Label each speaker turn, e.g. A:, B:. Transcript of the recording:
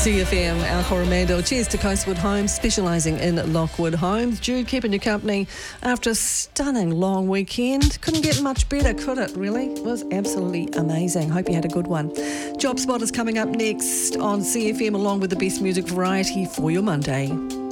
A: CFM, our Coromando. Cheers to Coastwood Homes, specialising in Lockwood Homes. Jude, keeping you company after a stunning long weekend. Couldn't get much better, could it, really? It was absolutely amazing. Hope you had a good one. Job Spot is coming up next on CFM, along with the best music variety for your Monday.